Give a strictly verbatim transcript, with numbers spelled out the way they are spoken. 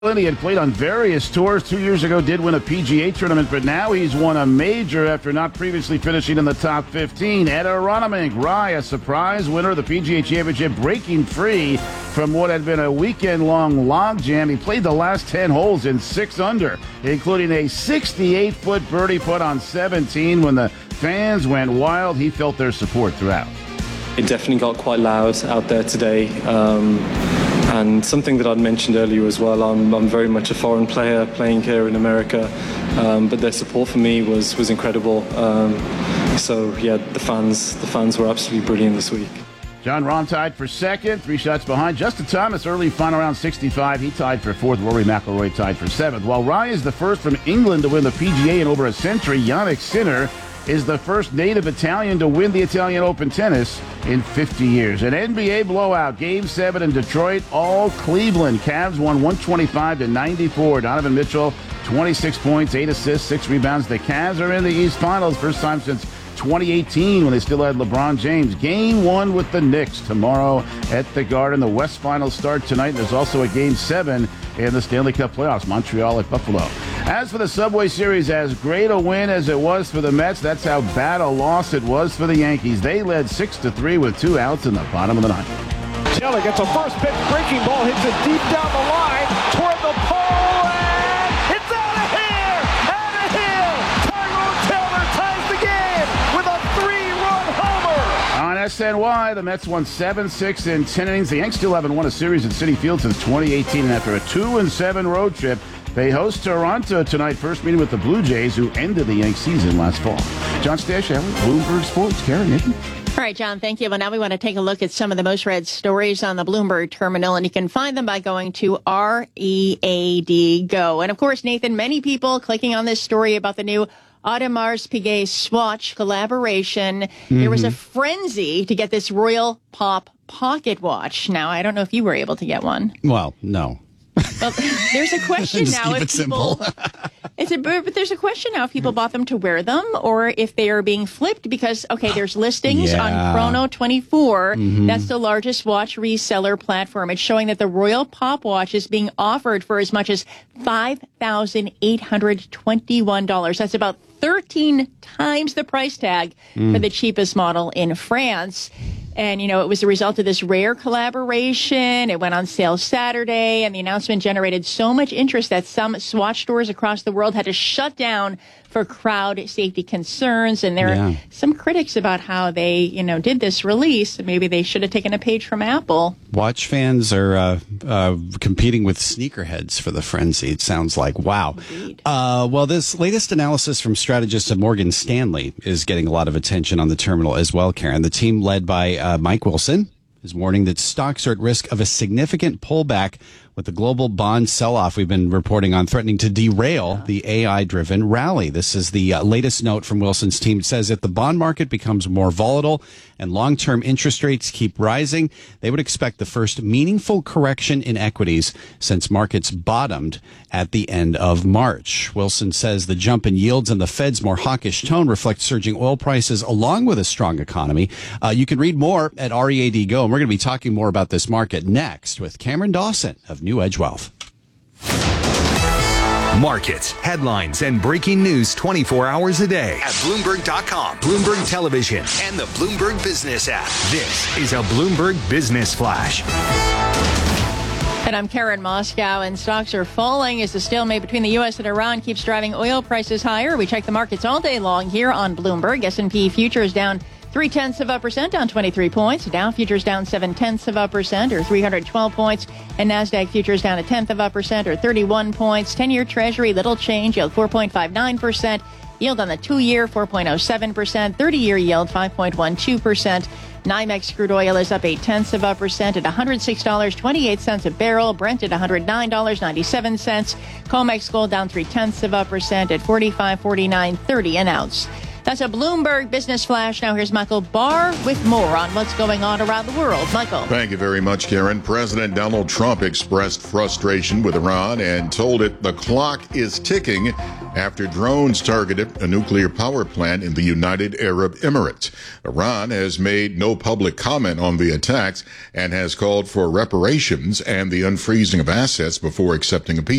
He had played on various tours. Two years ago, did win a P G A tournament, but now he's won a major after not previously finishing in the top fifteen. Ed Aronimink, Rye, a surprise winner of the P G A Championship, breaking free from what had been a weekend-long logjam. He played the last ten holes in six under, including a sixty-eight foot birdie putt on seventeen. When the fans went wild, he felt their support throughout. It definitely got quite loud out there today. Um, And something that I'd mentioned earlier as well, I'm, I'm very much a foreign player playing here in America, um, but their support for me was, was incredible. Um, so, yeah, the fans the fans were absolutely brilliant this week. Jon Rahm tied for second, three shots behind. Justin Thomas, early final round sixty-five. He tied for fourth. Rory McIlroy tied for seventh. While Rye is the first from England to win the P G A in over a century, Jannik Sinner is the first native Italian to win the Italian Open tennis in fifty years. An N B A blowout, Game seven in Detroit, all Cleveland. Cavs won one twenty-five to ninety-four. Donovan Mitchell, twenty-six points, eight assists, six rebounds. The Cavs are in the East Finals, first time since twenty eighteen when they still had LeBron James. Game one with the Knicks tomorrow at the Garden. The West Finals start tonight. There's also a Game seven in the Stanley Cup playoffs, Montreal at Buffalo. As for the Subway Series, as great a win as it was for the Mets, that's how bad a loss it was for the Yankees. They led six to three with two outs in the bottom of the ninth. Taylor gets a first pitch breaking ball, hits it deep down the line toward the pole, and it's out of here! Out of here! Tyrone Taylor ties the game with a three-run homer! On S N Y, the Mets won seven six in ten innings. The Yanks still haven't won a series at Citi Field since twenty eighteen, and after a two and seven road trip, they host Toronto tonight, first meeting with the Blue Jays, who ended the Yanks season last fall. John Stash, Bloomberg Sports. Karen, Nikki. All right, John, thank you. Well, now we want to take a look at some of the most read stories on the Bloomberg terminal, and you can find them by going to R E A D Go. And, of course, Nathan, many people clicking on this story about the new Audemars Piguet Swatch collaboration. Mm-hmm. There was a frenzy to get this Royal Pop pocket watch. Now, I don't know if you were able to get one. Well, no. Well, there's a question Just now keep if it people. It's a but there's a question now if people bought them to wear them or if they are being flipped because okay, there's listings yeah. on Chrono twenty-four. Mm-hmm. That's the largest watch reseller platform. It's showing that the Royal Pop watch is being offered for as much as five thousand eight hundred twenty-one dollars. That's about thirteen times the price tag mm. for the cheapest model in France. And, you know, it was a result of this rare collaboration. It went on sale Saturday, and the announcement generated so much interest that some Swatch stores across the world had to shut down for crowd safety concerns. And there yeah. are some critics about how they, you know, did this release. Maybe they should have taken a page from Apple. Watch fans are uh, uh, competing with sneakerheads for the frenzy, it sounds like. Wow. Uh, well, this latest analysis from strategists at Morgan Stanley is getting a lot of attention on the terminal as well, Karen. The team led by uh, Mike Wilson is warning that stocks are at risk of a significant pullback with the global bond sell-off we've been reporting on threatening to derail yeah. the A I-driven rally. This is the uh, latest note from Wilson's team. It says if the bond market becomes more volatile and long-term interest rates keep rising, they would expect the first meaningful correction in equities since markets bottomed at the end of March. Wilson says the jump in yields and the Fed's more hawkish tone reflect surging oil prices along with a strong economy. Uh, you can read more at R E A D Go, and we're going to be talking more about this market next with Cameron Dawson of New Edge Wealth. Markets, headlines, and breaking news twenty-four hours a day at Bloomberg dot com, Bloomberg Television, and the Bloomberg Business app. This is a Bloomberg Business Flash. And I'm Karen Moscow, and stocks are falling as the stalemate between the U S and Iran keeps driving oil prices higher. We check the markets all day long here on Bloomberg. S and P futures down three-tenths of a percent, down twenty-three points. Dow futures down seven-tenths of a percent, or three hundred twelve points. And NASDAQ futures down a tenth of a percent, or thirty-one points. ten-year Treasury, little change, yield four point five nine percent. Yield on the two-year, four point oh seven percent. thirty-year yield, five point one two percent. NYMEX crude oil is up eight-tenths of a percent at one hundred six dollars and twenty-eight cents a barrel. Brent at one hundred nine dollars and ninety-seven cents. COMEX gold down three-tenths of a percent at forty-five forty-nine thirty an ounce. That's a Bloomberg Business Flash. Now here's Michael Barr with more on what's going on around the world. Michael. Thank you very much, Karen. President Donald Trump expressed frustration with Iran and told it the clock is ticking after drones targeted a nuclear power plant in the United Arab Emirates. Iran has made no public comment on the attacks and has called for reparations and the unfreezing of assets before accepting a peace